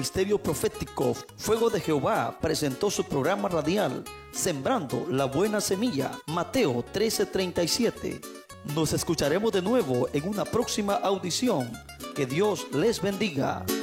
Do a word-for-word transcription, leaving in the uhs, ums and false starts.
Ministerio Profético Fuego de Jehová presentó su programa radial Sembrando la Buena Semilla, Mateo trece treinta y siete. Nos escucharemos de nuevo en una próxima audición. Que Dios les bendiga.